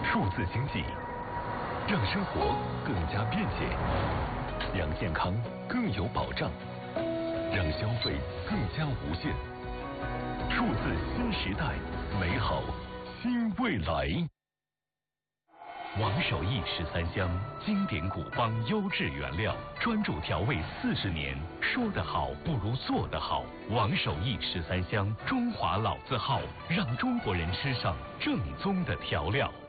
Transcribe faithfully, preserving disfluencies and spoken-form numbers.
数字经济，让生活更加便捷，让健康更有保障，让消费更加无限。数字新时代，美好新未来。王守义十三香，经典古方，优质原料，专注调味四十年。说得好不如做得好。王守义十三香，中华老字号，让中国人吃上正宗的调料。